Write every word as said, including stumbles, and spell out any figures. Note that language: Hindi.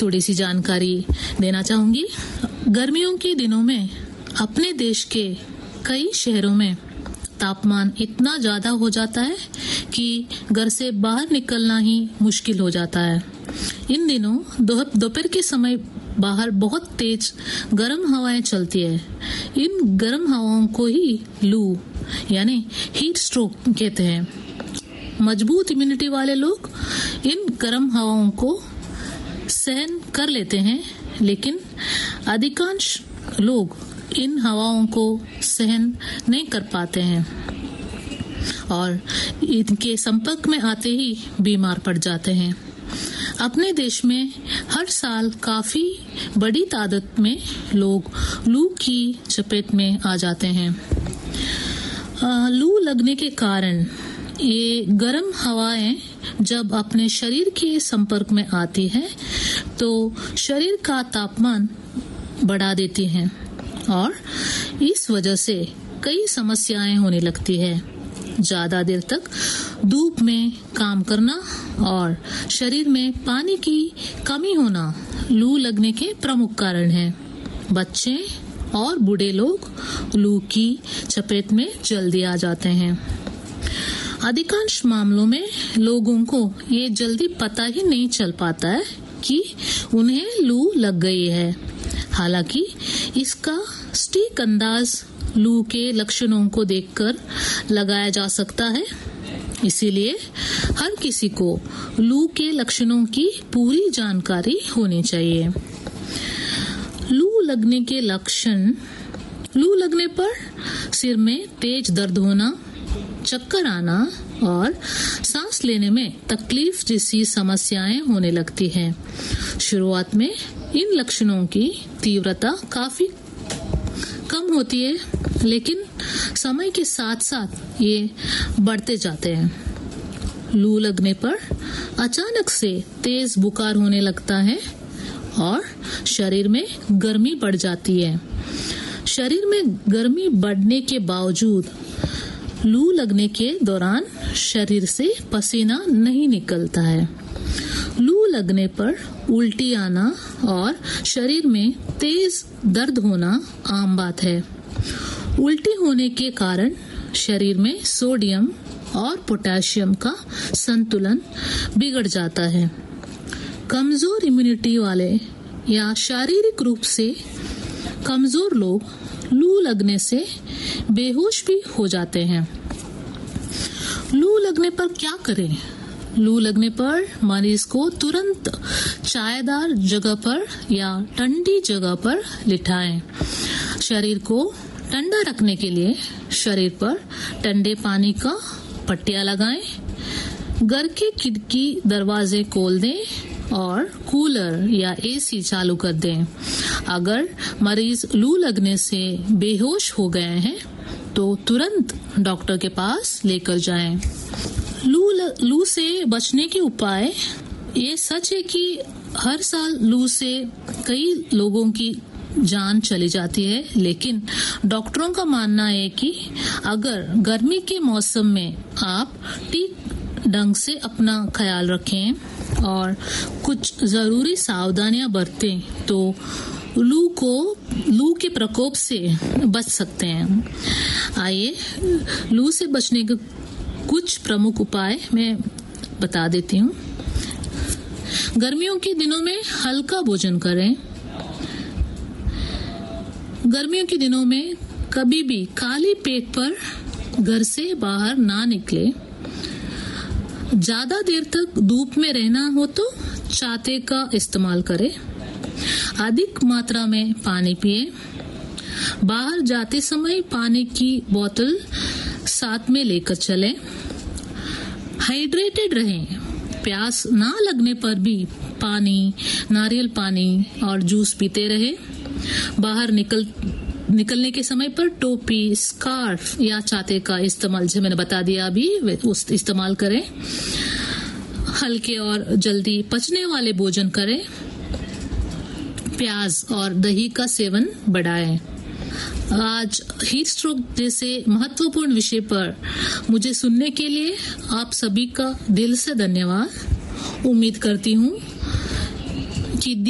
थोड़ी सी जानकारी देना चाहूंगी। गर्मियों के दिनों में अपने देश के कई शहरों में तापमान इतना ज्यादा हो जाता है कि घर से बाहर निकलना ही मुश्किल हो जाता है। इन दिनों दोपहर के समय बाहर बहुत तेज गर्म हवाएं चलती है। इन गर्म हवाओं को ही लू यानी हीट स्ट्रोक कहते हैं। मजबूत इम्यूनिटी वाले लोग इन गर्म हवाओं को सहन कर लेते हैं, लेकिन अधिकांश लोग इन हवाओं को सहन नहीं कर पाते हैं और इनके संपर्क में आते ही बीमार पड़ जाते हैं। अपने देश में हर साल काफी बड़ी तादाद में लोग लू की चपेट में आ जाते हैं। लू लगने के कारण ये गर्म हवाएं जब अपने शरीर के संपर्क में आती है तो शरीर का तापमान बढ़ा देती हैं और इस वजह से कई समस्याएं होने लगती है। ज्यादा देर तक धूप में काम करना और शरीर में पानी की कमी होना लू लगने के प्रमुख कारण हैं। बच्चे और बूढ़े लोग लू की चपेट में जल्दी आ जाते हैं। अधिकांश मामलों में लोगों को ये जल्दी पता ही नहीं चल पाता है कि उन्हें लू लग गई है। हालांकि इसका सटीक अंदाज लू के लक्षणों को देखकर लगाया जा सकता है, इसीलिए हर किसी को लू के लक्षणों की पूरी जानकारी होनी चाहिए। लू लगने के लक्षण: लू लगने पर सिर में तेज दर्द होना, चक्कर आना और सांस लेने में तकलीफ जैसी समस्याएं होने लगती हैं। शुरुआत में इन लक्षणों की तीव्रता काफी कम होती है, लेकिन समय के साथ साथ ये बढ़ते जाते हैं। लू लगने पर अचानक से तेज बुखार होने लगता है और शरीर में गर्मी बढ़ जाती है। शरीर में गर्मी बढ़ने के बावजूद लू लगने के दौरान शरीर से पसीना नहीं निकलता है। लू लगने पर उल्टी आना और शरीर में तेज दर्द होना आम बात है। उल्टी होने के कारण शरीर में सोडियम और पोटेशियम का संतुलन बिगड़ जाता है। कमजोर इम्यूनिटी वाले या शारीरिक रूप से कमजोर लोग लू लगने से बेहोश भी हो जाते हैं। लू लगने पर क्या करें? लू लगने पर मरीज को तुरंत छायादार जगह पर या ठंडी जगह पर लिटाएं। शरीर को ठंडा रखने के लिए शरीर पर ठंडे पानी का पट्टियां लगाएं। घर के खिड़की दरवाजे खोल दें और कूलर या एसी चालू कर दें। अगर मरीज लू लगने से बेहोश हो गए हैं तो तुरंत डॉक्टर के पास लेकर जाएं। लू लू से बचने के उपाय: ये सच है कि हर साल लू से कई लोगों की जान चली जाती है, लेकिन डॉक्टरों का मानना है कि अगर गर्मी के मौसम में आप ठीक ढंग से अपना ख्याल रखें और कुछ जरूरी सावधानियां बरतें तो लू को लू के प्रकोप से बच सकते हैं। आइए लू से बचने के कुछ प्रमुख उपाय मैं बता देती हूँ। गर्मियों के दिनों में हल्का भोजन करें। गर्मियों के दिनों में कभी भी खाली पेट पर घर से बाहर ना निकले। ज्यादा देर तक धूप में रहना हो तो छाते का इस्तेमाल करें। अधिक मात्रा में पानी पिए। बाहर जाते समय पानी की बोतल साथ में लेकर चलें। हाइड्रेटेड रहें। प्यास ना लगने पर भी पानी, नारियल पानी और जूस पीते रहें। बाहर निकल निकलने के समय पर टोपी, स्कार्फ या छाते का इस्तेमाल, जो मैंने बता दिया अभी, उस इस्तेमाल करें। हल्के और जल्दी पचने वाले भोजन करें। प्याज और दही का सेवन बढ़ाएं। आज हीट स्ट्रोक जैसे महत्वपूर्ण विषय पर मुझे सुनने के लिए आप सभी का दिल से धन्यवाद। उम्मीद करती हूँ कि